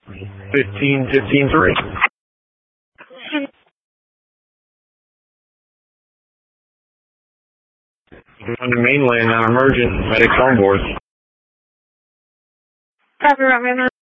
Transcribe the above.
15-15-3. On the mainland, non-emergent, medics on board. Copy, Romeo.